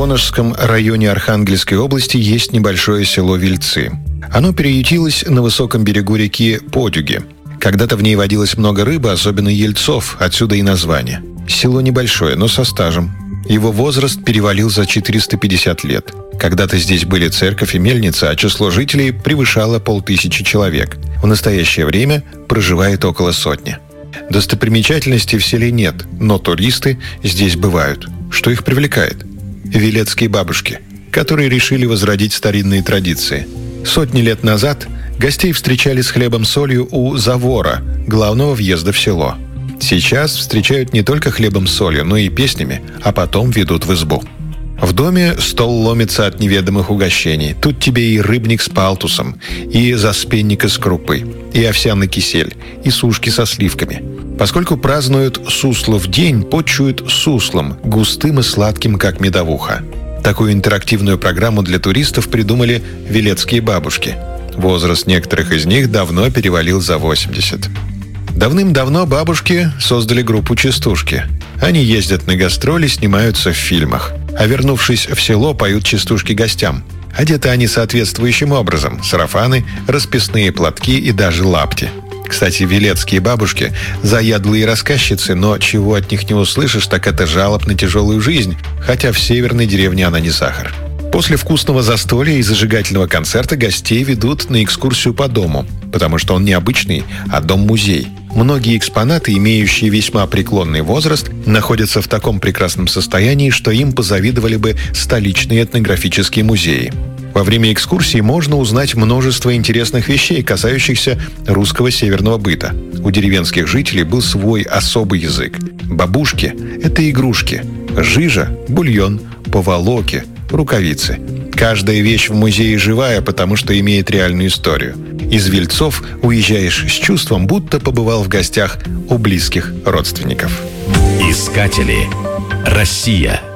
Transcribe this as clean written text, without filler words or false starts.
Воронежском районе Архангельской области есть небольшое село Вельцы. Оно переютилось на высоком берегу реки Подюги. Когда-то в ней водилось много рыбы, особенно ельцов, отсюда и название. Село небольшое, но со стажем. Его возраст перевалил за 450 лет. Когда-то здесь были церковь и мельница, а число жителей превышало 500 человек. В настоящее время проживает около 100. Достопримечательностей в селе нет, но туристы здесь бывают. Что их привлекает? Велецкие бабушки, которые решили возродить старинные традиции. Сотни лет назад гостей встречали с хлебом-солью у Завора, главного въезда в село. Сейчас встречают не только хлебом-солью, но и песнями, а потом ведут в избу. В доме стол ломится от неведомых угощений. Тут тебе и рыбник с палтусом, и заспенник из крупы, и овсяный кисель, и сушки со сливками. Поскольку празднуют Суслов день, почуют суслом, густым и сладким, как медовуха. Такую интерактивную программу для туристов придумали велецкие бабушки. Возраст некоторых из них давно перевалил за 80. Давным-давно бабушки создали группу «Частушки». Они ездят на гастроли, снимаются в фильмах. А вернувшись в село, поют частушки гостям. Одеты они соответствующим образом – сарафаны, расписные платки и даже лапти. Кстати, велецкие бабушки – заядлые рассказчицы, но чего от них не услышишь, так это жалоб на тяжелую жизнь, хотя в северной деревне она не сахар. После вкусного застолья и зажигательного концерта гостей ведут на экскурсию по дому, потому что он не обычный, а дом-музей. Многие экспонаты, имеющие весьма преклонный возраст, находятся в таком прекрасном состоянии, что им позавидовали бы столичные этнографические музеи. Во время экскурсии можно узнать множество интересных вещей, касающихся русского северного быта. У деревенских жителей был свой особый язык. Бабушки – это игрушки, жижа – бульон, поволоки – рукавицы. Каждая вещь в музее живая, потому что имеет реальную историю. Из Вельцов уезжаешь с чувством, будто побывал в гостях у близких родственников. Искатели. Россия.